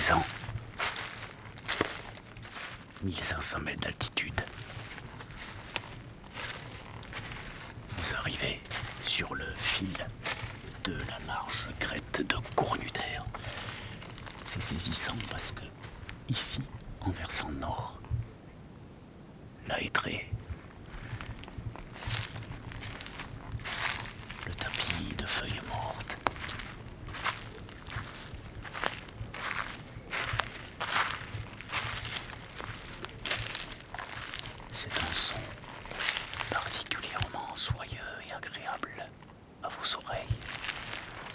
présent, 1500 mètres d'altitude. Vous arrivez sur le fil de la large crête de Cournuder. C'est saisissant parce que ici, en versant nord, la Hêtraie